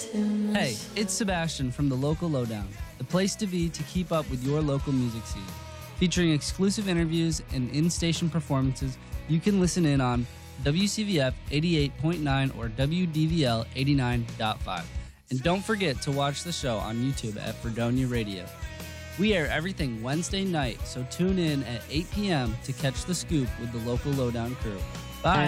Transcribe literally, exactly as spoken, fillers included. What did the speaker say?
Hey, it's Sebastian from the Local Lowdown, the place to be to keep up with your local music scene. Featuring exclusive interviews and in-station performances, you can listen in on W C V F eighty-eight point nine or W D V L eighty-nine point five. And don't forget to watch the show on YouTube at Fredonia Radio. We air everything Wednesday night, so tune in at eight p.m. to catch the scoop with the Local Lowdown crew.